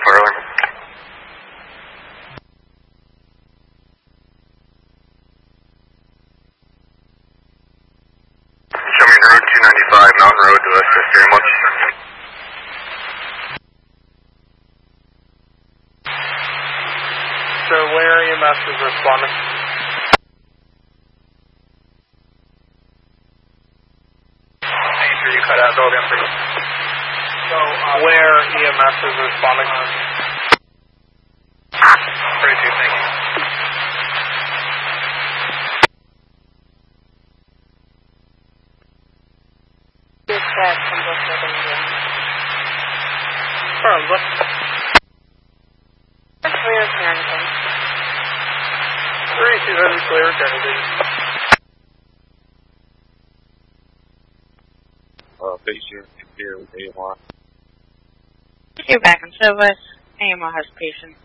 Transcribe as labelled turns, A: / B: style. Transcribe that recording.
A: earlier. Show me route 295, Mountain Road to assist very much.
B: So where EMS is responding? You cut out, go again, please. So where EMS is responding? 32, thank you.
C: Dispatch from Brooklyn, India.
B: From what?
C: Clear Carrington.
B: 32, that is clear, Kennedy.
D: Patient here with AMR.
C: You're back on service. AMR has patient.